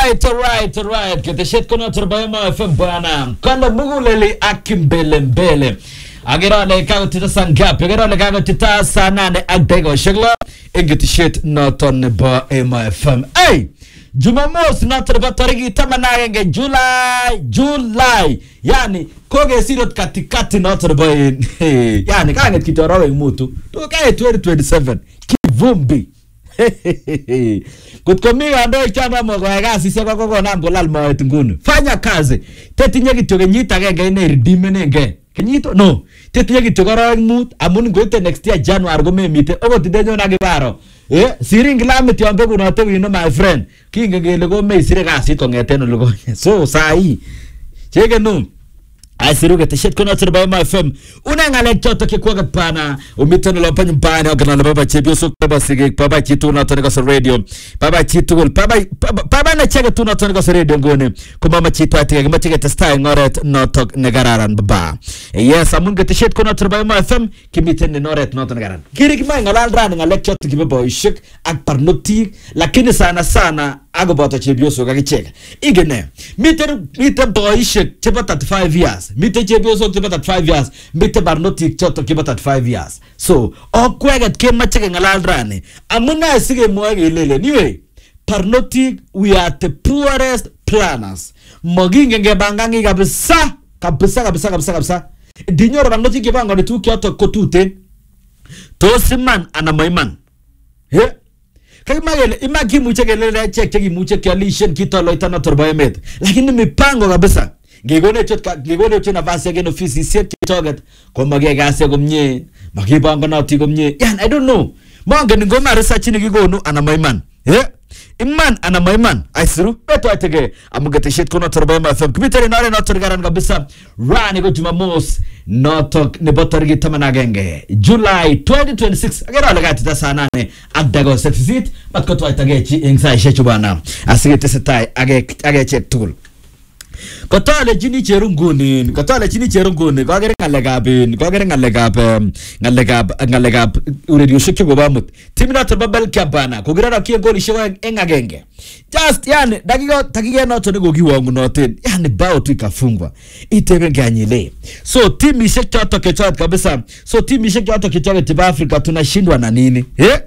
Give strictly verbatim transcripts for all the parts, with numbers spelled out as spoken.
Alright, alright, alright. Keteshet kono turbayo ma F M bana. Kanda muguleli akimbele mbele. Agira le kago tita sangap. Agira le kago tita sanane agdego shagla. Ingeteshet noton ba M F M. Hey! Jumamos na turba tarigi tamanagenge July, July. Yani koge sirot katikati na turba yani kanget kitorowe mutu. Tukae twenty twenty-seven. Kivumbi. Kutkomiga ando chama mogo gasi sema koko nambo lalma etungunu. Fanya kazi. Tetinye kityo kenyita agenge ine redeem nenge. Kenyito no. Tetinye kityo koro mut amun ngoite next year January go memite. Ogo tidenyo na gibaro. Eh siring lamit yombe kunote wino my friend. Kinge ngele go me sire gasi kongete no lugo. So sai. Cheke no. Asiruke teshet kono turba M F M una ngale choto kikwaga pana umitano lo panyo pana ogana baba chebio so baba sige baba chitu na tone ko radio baba chitu baba baba na chega tu na tone ko radio ngone ko mama chitu ati ga chega testa ngoret no tok negararan baba yes amun ga teshet kono turba M F M kimiten ne noret no tone garan kiri kima ngalan ran ngale choto kibebo ishik ak parnoti lakini sana sana ago bota chebio so ga chega igene miten miten boy ishik cheba thirty-five years mite chebio so cheba thirty-five years mite barnoti choto cheba thirty-five years so okweget ke machege ngalal rane amuna sige moage lele niwe parnoti we are the poorest planners moginge ngebangangi kabisa kabisa kabisa kabisa kabisa dinyoro barnoti ke bango tu kyoto kotute tosiman ana maiman he kaya magele imagi muche kelele check check muche kialishen kitolo itana turba emet lakini mipango kabisa ngigone chotka ngigone chona vasi again office set kitoget ko mage gase komnye magibango na ti komnye yan I don't know monge ngoma research ni gigonu ana maiman eh iman ana maiman aisiru beto atege amugete shit kono turba M F M kibiteri nare na turgaran kabisa rani go jumamos notok ne botorgi tamanagenge July twenty twenty-six agera lagati ta sanane adago sexit matkoto atagechi ingsa shechu bana asigete setai age age check tool kotale jini cherunguni kotale jini cherunguni ko agere ngalegabin ko agere ngalegab ngalegab ngalegab radio shike go bamut timina tababel kabana ko gira rakie goli shewa engagenge just yani dakika dakika noto ne gogi wangu noten yani bao tu ikafungwa itebe nganyile so team isheke choto kechot kabisa so team isheke choto kechot tiba Africa tunashindwa na nini eh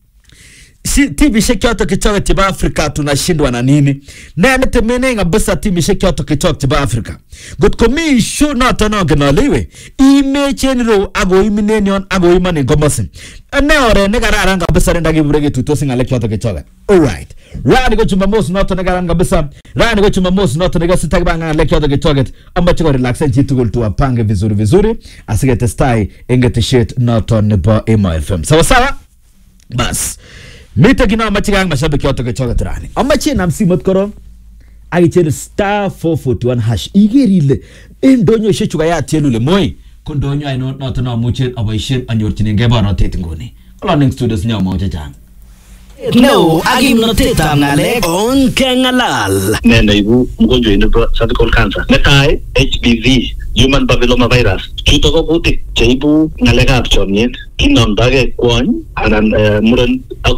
si timu shekyoto kichoke tiba Africa tunashindwa na nini na netemene ngabisa timu shekyoto kichoke tiba Africa gut komi show na tanoge na lewe ime cheniro ago iminenion ago imane gomosin ane ore ne gararanga bisa renda giburege tutosi ngale kyoto kichoke all right rani go chumamos not ne garanga bisa rani go chumamos not ne gasita banga ngale kyoto kichoke ambacho go relax chitugul tu apange vizuri vizuri asigete style engete shit not on ba M F M sawa sawa bas mita kina machigang mashabiki yote kechoga trani amachi na msimot koro agichene star four forty-one hash igerile endonyo shechuga ya telule moy kondonyo ay not not na muche abaishen anyorchine ngeba no tetingoni cloning studios nyama jajang no agim no teta ngale on kengalal nene ibu mgonjwa ino cervical cancer netai H P V human papilloma virus chuto ko buti cheibu ngalekab chomyet kinomdage kwony anan muren